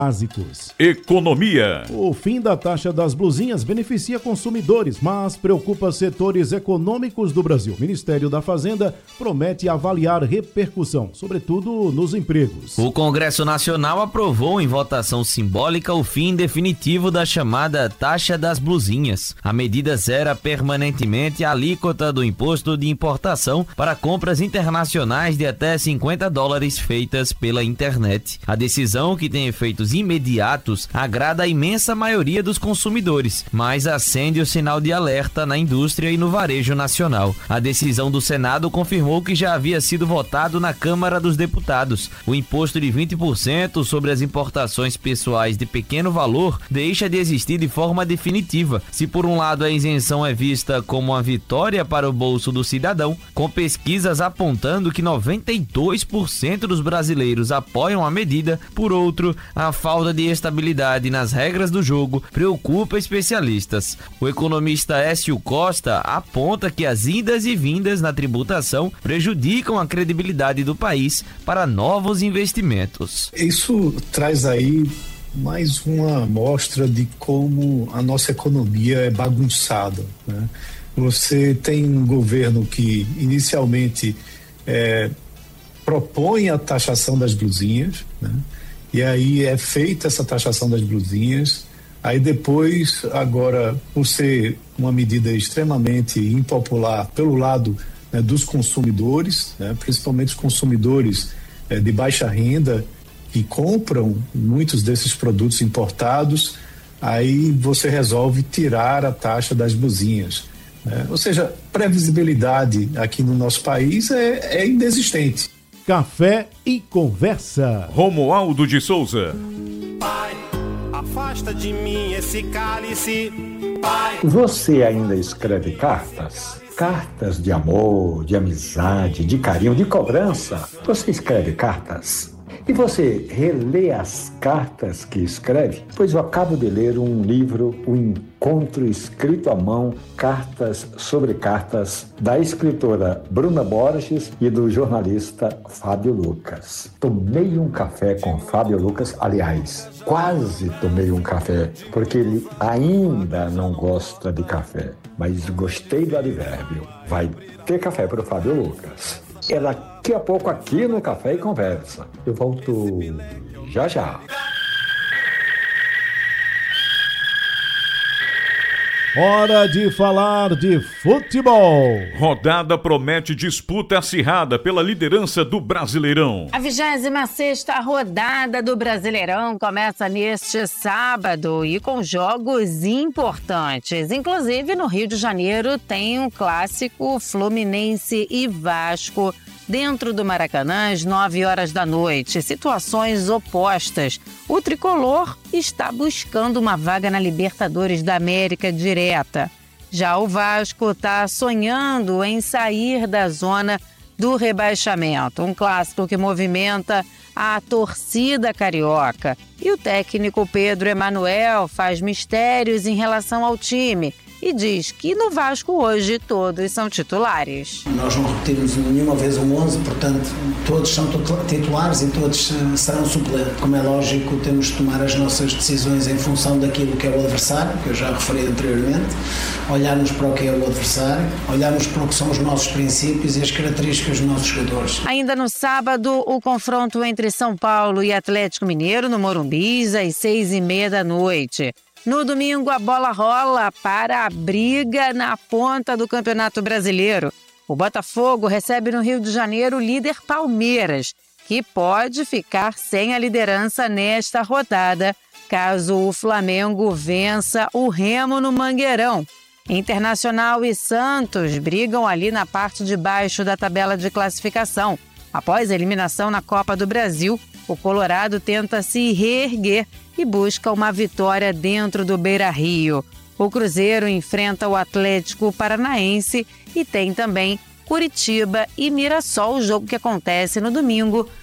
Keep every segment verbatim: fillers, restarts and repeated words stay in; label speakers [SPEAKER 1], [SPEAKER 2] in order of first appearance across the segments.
[SPEAKER 1] básicos.
[SPEAKER 2] Economia.
[SPEAKER 1] O fim da taxa das blusinhas beneficia consumidores, mas preocupa setores econômicos do Brasil. O Ministério da Fazenda promete avaliar repercussão, sobretudo nos empregos.
[SPEAKER 3] O Congresso Nacional aprovou em votação simbólica o fim definitivo da chamada taxa das blusinhas. A medida zera permanentemente a alíquota do imposto de importação para compras internacionais de até cinquenta dólares feitas pela internet. A decisão, que tem efeitos imediatos, agrada a imensa maioria dos consumidores, mas acende o sinal de alerta na indústria e no varejo nacional. A decisão do Senado confirmou que já havia sido votado na Câmara dos Deputados. O imposto de vinte por cento sobre as importações pessoais de pequeno valor deixa de existir de forma definitiva. Se por um lado a isenção é vista como uma vitória para o bolso do cidadão, com pesquisas apontando que noventa e dois por cento dos brasileiros apoiam a medida, por outro, a falta de estabilidade nas regras do jogo preocupa especialistas. O economista Écio Costa aponta que as idas e vindas na tributação prejudicam a credibilidade do país para novos investimentos.
[SPEAKER 4] Isso traz aí mais uma amostra de como a nossa economia é bagunçada, né? Você tem um governo que inicialmente é, propõe a taxação das blusinhas, né? E aí é feita essa taxação das blusinhas, aí depois, agora, por ser uma medida extremamente impopular pelo lado, né, dos consumidores, né, principalmente os consumidores é, de baixa renda, que compram muitos desses produtos importados, aí você resolve tirar a taxa das blusinhas, né? Ou seja, previsibilidade aqui no nosso país é, é inexistente.
[SPEAKER 1] Café e conversa.
[SPEAKER 2] Romualdo de Souza.
[SPEAKER 5] Pai, afasta de mim esse cálice. Pai.
[SPEAKER 6] Você ainda escreve cartas? Cartas de amor, de amizade, de carinho, de cobrança? Você escreve cartas? E você relê as cartas que escreve? Pois eu acabo de ler um livro, O Encontro Escrito à Mão, Cartas sobre Cartas, da escritora Bruna Borges e do jornalista Fábio Lucas. Tomei um café com Fábio Lucas, aliás, quase tomei um café, porque ele ainda não gosta de café, mas gostei do advérbio. Vai ter café para o Fábio Lucas. É daqui a pouco aqui no Café e Conversa. Eu volto já já.
[SPEAKER 1] Hora de falar de futebol.
[SPEAKER 2] Rodada promete disputa acirrada pela liderança do Brasileirão.
[SPEAKER 7] A vigésima sexta rodada do Brasileirão começa neste sábado e com jogos importantes. Inclusive, no Rio de Janeiro tem um clássico Fluminense e Vasco dentro do Maracanã às nove horas da noite. Situações opostas. O tricolor está buscando uma vaga na Libertadores da América direta. Já o Vasco está sonhando em sair da zona do rebaixamento. Um clássico que movimenta a torcida carioca. E o técnico Pedro Emanuel faz mistérios em relação ao time e diz que no Vasco hoje todos são titulares.
[SPEAKER 8] Nós não repetimos nenhuma vez o onze, portanto todos são titulares e todos serão suplentes. Como é lógico, temos de tomar as nossas decisões em função daquilo que é o adversário, que eu já referi anteriormente, olharmos para o que é o adversário, olharmos para o que são os nossos princípios e as características dos nossos jogadores.
[SPEAKER 7] Ainda no sábado, o confronto entre São Paulo e Atlético Mineiro no Morumbi, às seis e meia da noite. No domingo, a bola rola para a briga na ponta do Campeonato Brasileiro. O Botafogo recebe no Rio de Janeiro o líder Palmeiras, que pode ficar sem a liderança nesta rodada, caso o Flamengo vença o Remo no Mangueirão. Internacional e Santos brigam ali na parte de baixo da tabela de classificação. Após a eliminação na Copa do Brasil, o Colorado tenta se reerguer e busca uma vitória dentro do Beira-Rio. O Cruzeiro enfrenta o Atlético Paranaense e tem também Curitiba e Mirassol, o jogo que acontece no domingo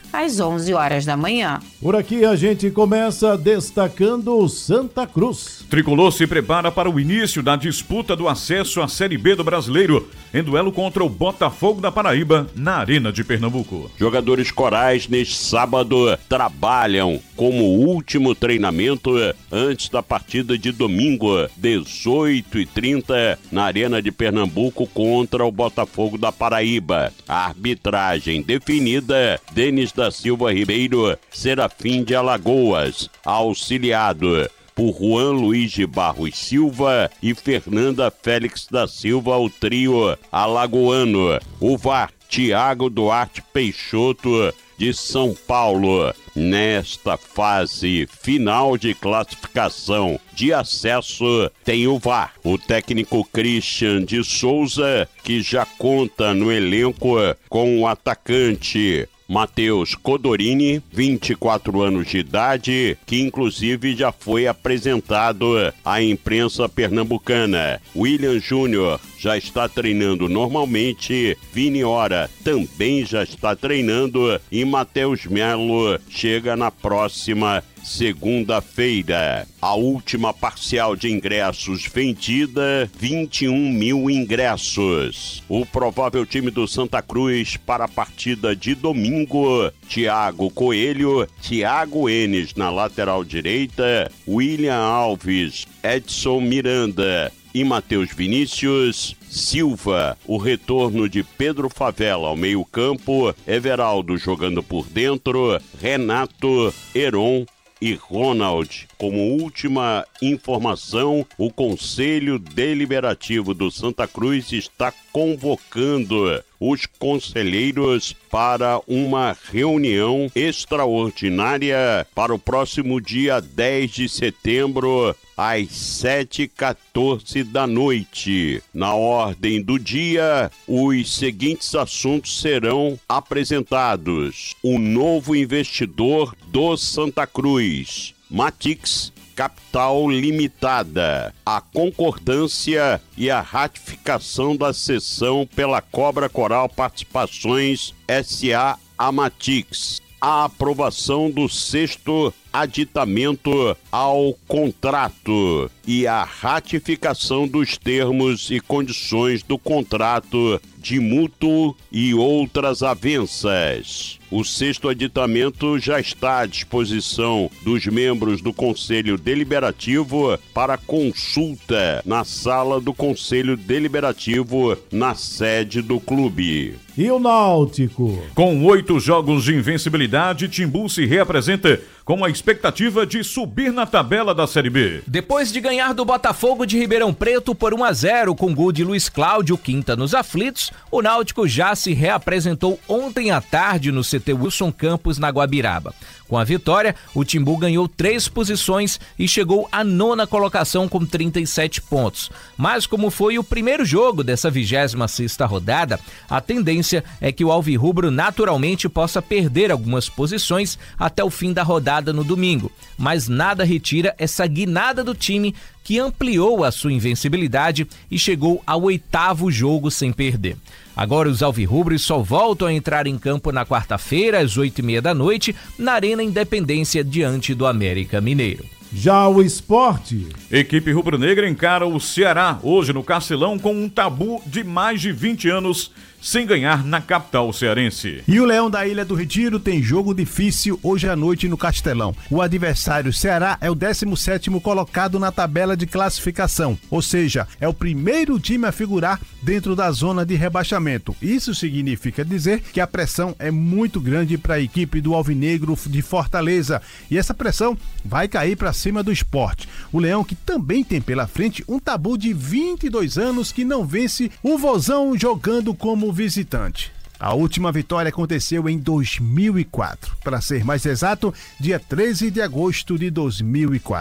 [SPEAKER 7] às onze horas da manhã.
[SPEAKER 1] Por aqui a gente começa destacando o Santa Cruz.
[SPEAKER 2] Tricolor se prepara para o início da disputa do acesso à Série B do Brasileiro, em duelo contra o Botafogo da Paraíba, na Arena de Pernambuco.
[SPEAKER 9] Jogadores corais neste sábado trabalham como último treinamento antes da partida de domingo, dezoito e trinta, na Arena de Pernambuco contra o Botafogo da Paraíba. A arbitragem definida: Denis da Silva Ribeiro, Serafim de Alagoas, auxiliado por Juan Luiz de Barros Silva e Fernanda Félix da Silva, o trio alagoano. O V A R, Tiago Duarte Peixoto, de São Paulo. Nesta fase final de classificação de acesso, tem o V A R. O técnico Christian de Souza, que já conta no elenco com o atacante Matheus Codorini, vinte e quatro anos de idade, que inclusive já foi apresentado à imprensa pernambucana. William Júnior já está treinando normalmente, Vini Ora também já está treinando e Matheus Melo chega na próxima segunda-feira. A última parcial de ingressos vendida, vinte e um mil ingressos. O provável time do Santa Cruz para a partida de domingo: Thiago Coelho, Thiago Enes na lateral direita, William Alves, Edson Miranda e Matheus Vinícius, Silva, o retorno de Pedro Favela ao meio-campo, Everaldo jogando por dentro, Renato, Heron e Ronald. Como última informação, o Conselho Deliberativo do Santa Cruz está convocando os conselheiros para uma reunião extraordinária para o próximo dia dez de setembro, às sete e quatorze da noite. Na ordem do dia, os seguintes assuntos serão apresentados: o novo investidor do Santa Cruz, Matix Capital Limitada, a concordância e a ratificação da cessão pela Cobra Coral Participações S A a Matix, a aprovação do sexto aditamento ao contrato e a ratificação dos termos e condições do contrato de mútuo e outras avanças. O sexto aditamento já está à disposição dos membros do Conselho Deliberativo para consulta na sala do Conselho Deliberativo, na sede do clube.
[SPEAKER 1] E o Náutico?
[SPEAKER 2] Com oito jogos de invencibilidade, Timbu se reapresenta com a expectativa de subir na tabela da Série B.
[SPEAKER 10] Depois de ganhar do Botafogo de Ribeirão Preto por um a zero com gol de Luiz Cláudio Quinta nos aflitos, o Náutico já se reapresentou ontem à tarde no C T Wilson Campos, na Guabiraba. Com a vitória, o Timbu ganhou três posições e chegou à nona colocação com trinta e sete pontos. Mas como foi o primeiro jogo dessa vigésima sexta rodada, a tendência é que o alvirrubro naturalmente possa perder algumas posições até o fim da rodada no domingo. Mas nada retira essa guinada do time, que ampliou a sua invencibilidade e chegou ao oitavo jogo sem perder. Agora os alvirrubros só voltam a entrar em campo na quarta-feira, às oito e meia da noite, na Arena Independência, diante do América Mineiro.
[SPEAKER 1] Já o esporte.
[SPEAKER 2] Equipe rubro-negra encara o Ceará hoje no Castelão com um tabu de mais de vinte anos sem ganhar na capital cearense.
[SPEAKER 11] E o Leão da Ilha do Retiro tem jogo difícil hoje à noite no Castelão. O adversário Ceará é o décimo sétimo colocado na tabela de classificação, ou seja, é o primeiro time a figurar dentro da zona de rebaixamento. Isso significa dizer que a pressão é muito grande para a equipe do Alvinegro de Fortaleza, e essa pressão vai cair para cima do Sport. O Leão, que também tem pela frente um tabu de vinte e dois anos, que não vence o Vozão jogando como visitante. A última vitória aconteceu em dois mil e quatro, para ser mais exato, dia treze de agosto de dois mil e quatro.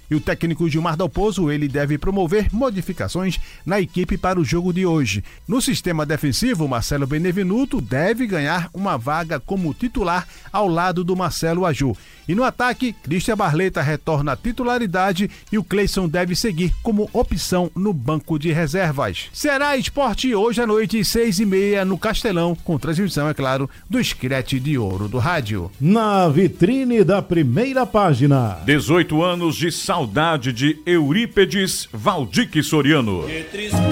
[SPEAKER 11] E o técnico Gilmar Dalpozo, ele deve promover modificações na equipe para o jogo de hoje. No sistema defensivo, Marcelo Benevenuto deve ganhar uma vaga como titular ao lado do Marcelo Aju. E no ataque, Christian Barleta retorna à titularidade e o Cleison deve seguir como opção no banco de reservas. Será Esporte hoje à noite, seis e meia, no Castelão, com transmissão, é claro, do Screte de Ouro do Rádio.
[SPEAKER 1] Na vitrine da primeira página.
[SPEAKER 2] dezoito anos de saudade de Eurípedes Valdique Soriano.